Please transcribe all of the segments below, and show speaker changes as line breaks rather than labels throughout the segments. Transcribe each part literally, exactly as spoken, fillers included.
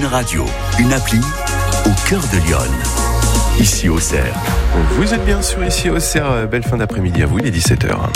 Une radio, une appli au cœur de Lyon. Ici Auxerre.
Vous êtes bien sûr ici Auxerre. Belle fin d'après-midi à vous, il est dix-sept heures.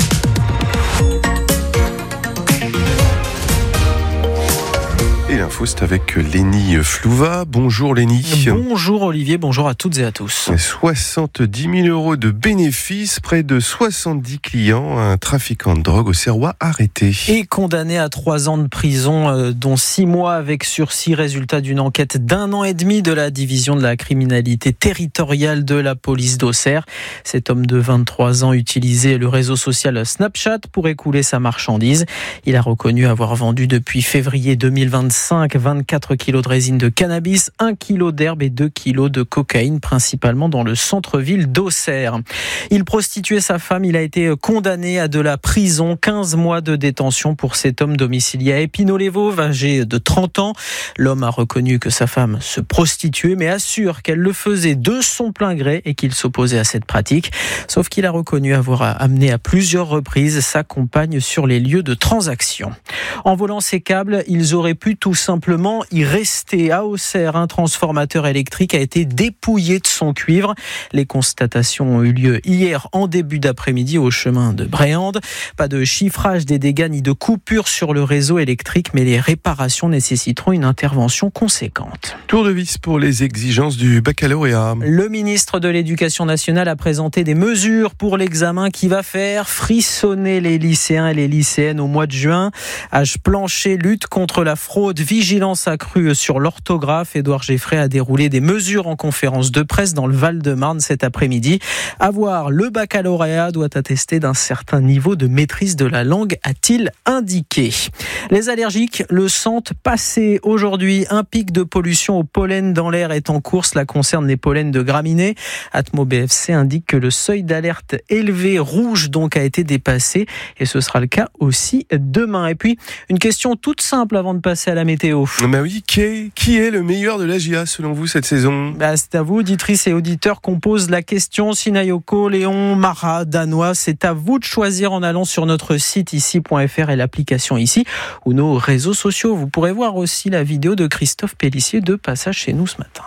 Et l'info, c'est avec Lénie Flouva. Bonjour Lénie.
Bonjour Olivier, bonjour à toutes et à tous.
soixante-dix mille euros de bénéfices, près de soixante-dix clients. Un trafiquant de drogue auxerrois arrêté.
Et condamné à trois ans de prison, euh, dont six mois avec sursis, résultat d'une enquête d'un an et demi de la division de la criminalité territoriale de la police d'Auxerre. Cet homme de vingt-trois ans utilisait le réseau social Snapchat pour écouler sa marchandise. Il a reconnu avoir vendu depuis février deux mille vingt-cinq vingt-quatre kilos de résine de cannabis, un kilo d'herbe et deux kilos de cocaïne, principalement dans le centre-ville d'Auxerre. Il prostituait sa femme, il a été condamné à de la prison, quinze mois de détention pour cet homme domicilié à Épinay-les-Vosges, âgé de trente ans. L'homme a reconnu que sa femme se prostituait, mais assure qu'elle le faisait de son plein gré et qu'il s'opposait à cette pratique. Sauf qu'il a reconnu avoir amené à plusieurs reprises sa compagne sur les lieux de transaction. En volant ces câbles, ils auraient pu tout simplement y rester. À Auxerre, un transformateur électrique a été dépouillé de son cuivre. Les constatations ont eu lieu hier en début d'après-midi au chemin de Bréande. Pas de chiffrage des dégâts ni de coupure sur le réseau électrique, mais les réparations nécessiteront une intervention conséquente.
Tour de vis pour les exigences du baccalauréat.
Le ministre de l'Éducation nationale a présenté des mesures pour l'examen qui va faire frissonner les lycéens et les lycéennes au mois de juin. Âge plancher, lutte contre la fraude, vigilance accrue sur l'orthographe. Édouard Geffray a déroulé des mesures en conférence de presse dans le Val-de-Marne cet après-midi. À voir, le baccalauréat doit attester d'un certain niveau de maîtrise de la langue, a-t-il indiqué. Les allergiques le sentent passer aujourd'hui. Un pic de pollution au pollen dans l'air est en cours. Cela concerne les pollens de graminées. Atmo B F C indique que le seuil d'alerte élevé rouge donc a été dépassé et ce sera le cas aussi demain. Et puis, une question toute simple avant de passer à la météo.
Bah oui, qui est, qui est le meilleur de l'A J A selon vous cette saison ?
Bah, c'est à vous, auditrices et auditeurs, qu'on pose la question. Sinayoko, Léon, Mara, Danois, c'est à vous de choisir en allant sur notre site ici point f r et l'application ici ou nos réseaux sociaux. Vous pourrez voir aussi la vidéo de Christophe Pellissier de passage chez nous ce matin.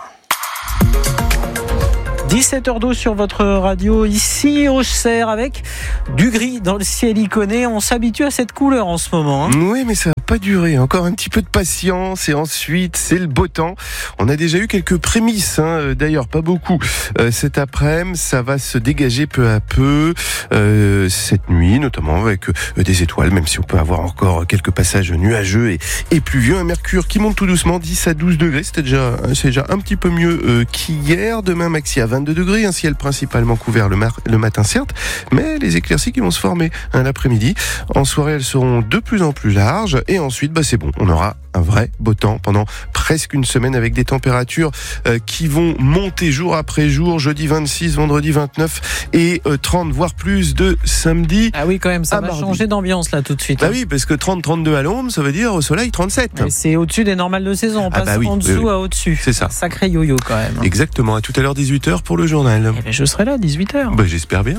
dix-sept heures douze sur votre radio, ici Auxerre, avec du gris dans le ciel iconé. On s'habitue à cette couleur en ce moment. Hein.
Oui, mais ça va pas durer. Encore un petit peu de patience et ensuite, c'est le beau temps. On a déjà eu quelques prémices, hein. D'ailleurs, pas beaucoup. Euh, cet après-midi, ça va se dégager peu à peu. Euh, cette nuit, notamment avec euh, des étoiles, même si on peut avoir encore quelques passages nuageux et, et pluvieux. Un mercure qui monte tout doucement, dix à douze degrés. C'était déjà, c'est déjà un petit peu mieux euh, qu'hier. Demain, maxi à vingt-deux degrés, un ciel principalement couvert le, mar- le matin certes, mais les éclaircies qui vont se former hein, l'après-midi. En soirée, elles seront de plus en plus larges et ensuite, bah, c'est bon, on aura un vrai beau temps pendant presque une semaine avec des températures euh, qui vont monter jour après jour, jeudi vingt-six, vendredi vingt-neuf et euh, trente voire plus de samedi.
Ah oui, quand même, ça
à
va
mardi.
changer d'ambiance là tout de suite.
Bah
hein.
oui, parce que trente trente-deux à l'ombre, ça veut dire au soleil trente-sept.
Mais c'est au-dessus des normales de saison, on
Ah
passe
bah oui,
en dessous
oui, oui.
à au-dessus.
C'est ça.
Sacré yo-yo quand même. Hein.
Exactement, à tout à l'heure dix-huit heures pour le journal.
Eh ben, je serai là à dix-huit heures.
Bah, j'espère bien.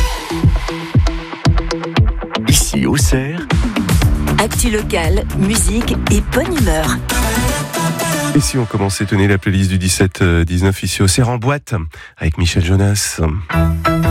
Ici Auxerre.
Actu locale, musique et bonne humeur.
Et si on commençait à tenir la playlist du dix-sept dix-neuf ici Auxerre en boîte avec Michel Jonas.